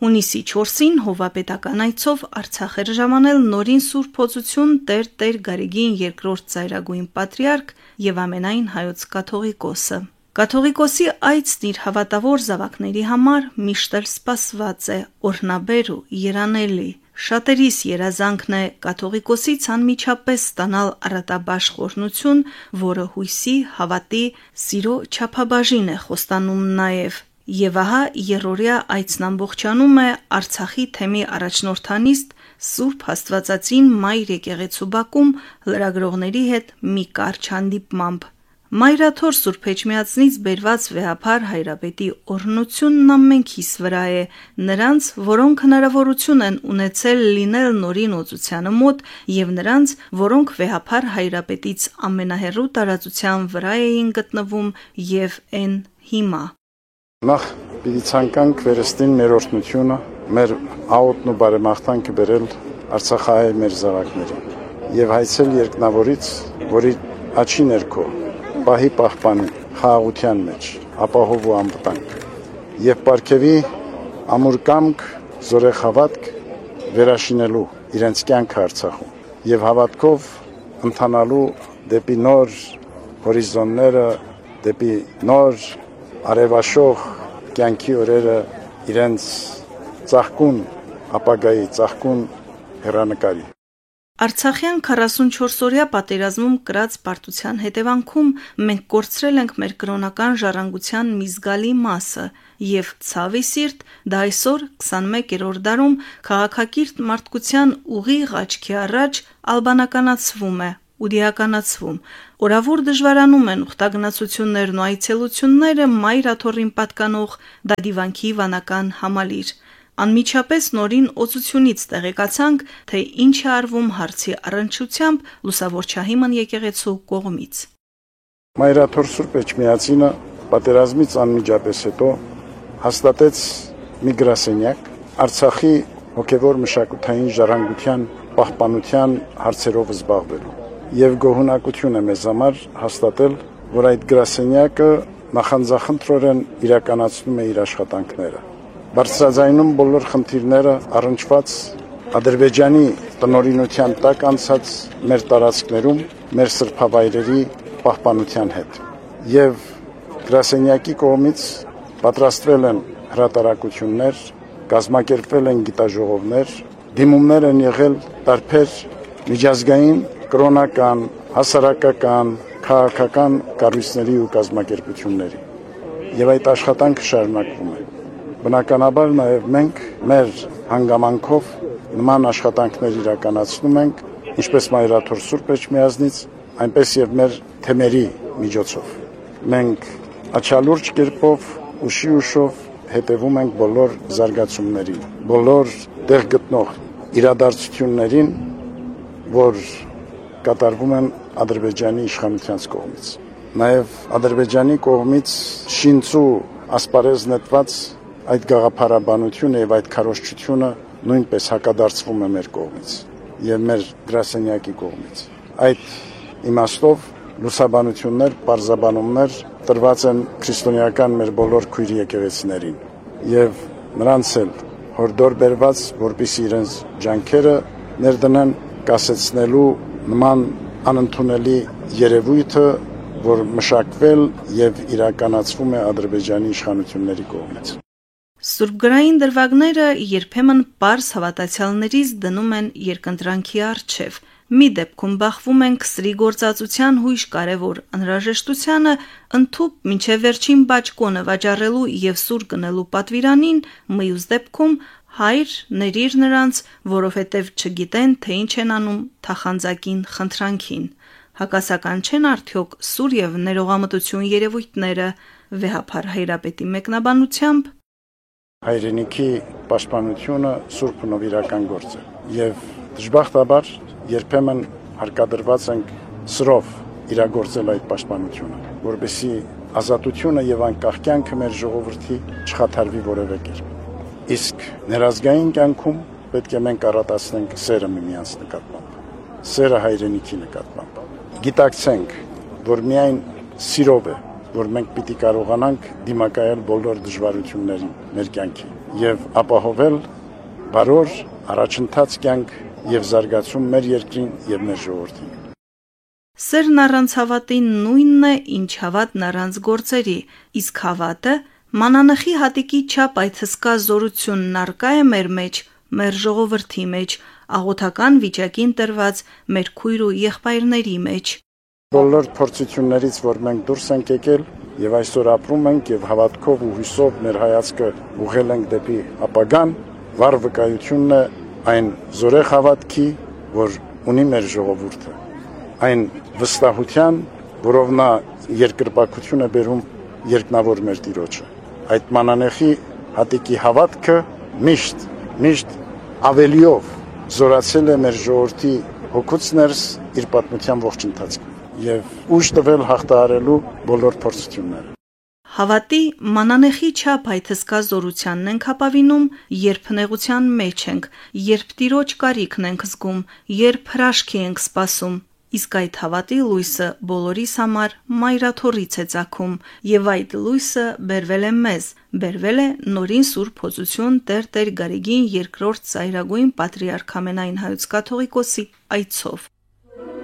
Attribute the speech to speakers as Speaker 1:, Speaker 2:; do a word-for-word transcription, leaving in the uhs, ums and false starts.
Speaker 1: Հունիսի չորսին հովվապետական այցով Արցախ էր ժամանել նորին Սուրբ Օծություն Տեր Տեր Գարեգին երկրորդ ծայրագույն պատրիարք եւ ամենայն հայոց կաթողիկոսը։ Կաթողիկոսի այցն իր հավատավոր զավակների համար միշտ էլ սպասված է, օրհնաբեր ու երանելի։ Շատերիս երազանքն է կաթողիկոսից անմիջապես ստանալ առատաբաշխ օրհնություն, որը հույսի, հավատի, սիրո չափաբաժին է խոստանում նաև։ Եվ ահա երրորդյա այցն ամբողջանում է Արցախի թեմի առաջնորդանիստ Սուրբ Աստվածածին Մայր եկեղեցու բակում լրագրողների հետ մի կարճ հանդիպմամբ։ Մայրաթոր Սուրբ Էջմիածնից բերված վեհափար Հայրապետի օրհնությունն ամենքիս վրա է, նրանց, որոնք հնարավորություն են ունեցել լինել նորին օծությանը մոտ, եւ նրանց, որոնք վեհափար Հայրապետից ամենահեռու տարածության վրա էին գտնվում եւ են հիմա։
Speaker 2: Նախ պիտի ցանկանք վերստին մեր օրհնությունը, մեր աղոթն ու բարեմաղթանքը բերել Արցախահայ մեր զավակներին եւ հայցել երկնավորից, որի աչի ներքո պահի պահպանի խաղաղության մեջ, ապահով ու անվտանգ եւ պարգևի ամուր կամք, զորեղ հավատք վերաշինելու իրենց կյանքը Արցախում եւ հավատքով ընթանալու դեպի նոր հորիզոնները, դեպի նոր արևաշող կյանքի օրերը իրենց ծաղկուն ապագայի, ծաղկուն հեռանկարի։
Speaker 1: Արցախյան քառասունչորսօրյա պատերազմում կրած պարտության հետևանքում մենք կորցրել ենք մեր կրոնական ժառանգության մի զգալի մասը եւ ցավի սիրտ դա այսօր քսանմեկերորդ դարում քաղաքակիրթ մարդկության ուղիղ աչքի առաջ ալբանականացվում է ու դիականացվում։ Օրավոր դժվարանում են ուխտագնացություններն ու այցելությունները Մայր Աթոռին պատկանող Դադիվանքի վանական համալիր։ Անմիջապես նորին օծությունից տեղեկացանք, թե ինչ է արվում հարցի առնչությամբ Լուսավորչահիմն եկեղեցու կողմից։
Speaker 2: Մայր Աթոռ Սուրբ Էջմիածինը պատերազմից անմիջապես հետո հաստատեց մի գրասենյակ Արցախի հոգևոր մշակութային ժառանգության պահպանության հարցերով զբաղվելու եւ գոհունակություն է մեզ համար հաստատել, որ այդ գրասենյակը նախանձախնդրորեն իրականացնում է իր աշխատանքները։ Բարձրաձայնում բոլոր խնդիրները առնչված Ադրբեջանի տնօրինության տակ անցած մեր տարածքներում, մեր սրբավայրերի պահպանության հետ։ Եվ գրասենյակի կողմից պատրաստվել են հրատարակություններ, կազմակերպվել են գիտաժողովներ, դիմումներ են եղել տարբեր միջազգային կրոնական, հասարակական, քաղաքական կառույցների ու կազմակերպությունների։ Եվ այդ աշխատանքը շարունակվում է։ Բնականաբար նաև մենք մեր հանգամանքով նման աշխատանքներ իրականացնում ենք, ինչպես Մայր Աթոռ Սուրբ Էջմիածնից, այնպես եւ մեր թեմերի միջոցով։ Մենք աչալուրջ կերպով, ուշի ուշով հետևում ենք բոլոր զարգացումներին, բոլոր տեղ գտնող իրադարձություններին, որ կատարվում են Ադրբեջանի իշխանության կողմից։ Նաև Ադրբեջանի կողմից շինծու ասպարեզ նետված այդ գաղափարաբանությունը եւ այդ քարոզչությունը նույնպես հակադարձվում է մեր կողմից եւ մեր գրասենյակի կողմից։ Այդ իմաստով լուսաբանություններ, պարզաբանումներ տրված են քրիստոնեական մեր բոլոր քույր եկեղեցիներին եւ նրանց էլ հորդոր բերված, որպեսզի իրենց ջանքերը ներդնեն կասեցնելու նման անընդունելի երևույթը, որ մշակվել եւ իրականացվում է Ադրբեջանի իշխանությունների կողմից։
Speaker 1: Սուրբգրային դրվագները երբեմն պարզ հավատացյալներից դնում են երկընտրանքի առջև։ Մի դեպքում բախվում ենք սրի գործածության հույժ կարևոր անհրաժեշտությանը ընդཐུպ մինչև վերջին բաճկոնը վաճառելու եւ սուր գնելու պատվիրանին, մյուս դեպքում հայր ներիր նրանց, որովհետև չգիտեն, թե ինչ են անում թախանձակին խնդրանքին։ Հակասական չեն արդյոք սուր եւ ներողամտություն երևույթները վեհափար Հայրապետի մեկնաբանությամբ։
Speaker 2: Հայրենիքի պաշտպանությունը սուրբ ու իրական գործ է եւ դժբախտաբար երբեմն հարկադրված ենք սրով իրագործել այդ պաշտպանությունը, որովհետեւ ազատությունը եւ անկախ կյանքը մեր ժողովրդի չխաթարվի որևէ կերպ։ Իսկ ներազգային կյանքում պետք է մենք առատացնենք սերը միմյանց նկատմամբ, սերը հայրենիքի նկատմամբ։ Գիտակցենք, որ միայն սիրով է որ մենք պիտի կարողանանք դիմակայել բոլոր դժվարություններին մեր կյանքի եւ ապահովել բարոր առաջընթաց կյանք եւ զարգացում մեր երկրին եւ մեր ժողովրդին։
Speaker 1: Սերն առանց հավատի նույնն է, ինչ հավատն առանց գործերի, իսկ հավատը մանանեխի հատիկի չափ այդ հսկա զորությունն արկա է մեր մեջ, մեր ժողովրդի մեջ, աղոթական վիճակին տրված մեր քույր ու եղբայրների մեջ։
Speaker 2: Բոլոր փորձություններից, որ մենք դուրս ենք եկել եւ այսօր ապրում ենք եւ հավատքով ու հույսով մեր հայացքը ուղղել ենք դեպի ապագան, վառ վկայությունն է այն զորեղ հավատքի, որ ունի մեր ժողովուրդը, այն վստահության, որով նա երկրպագություն է բերում երկնավոր մեր Տիրոջը։ Այդ մանանեխի հատիկի հավատքը միշտ, միշտ ավելիով զորացել է մեր ժողովրդի հոգուց ներս իր պատմության ողջ ընթացքում եւ ուժ տվել հաղթահարելու բոլոր փորձությունները։
Speaker 1: Հավատի մանանեխի չափ այդ հսկա զորությանն ենք ապավինում, երբ նեղության մեջ ենք, երբ Տիրոջ կարիքն ենք զգում, երբ հրաշքի ենք սպասում, իսկ այդ հավատի լույսը բոլորիս համար մայրաթորից է ծագում, եւ այդ լույսը բերվել է մեզ, բերվել է նորին Սուրբ Հոծություն Տեր Տեր Գարեգին երկրորդ ծայրագույն պատրիարք Ամենայն Հայոց Կաթողիկոսի այցով։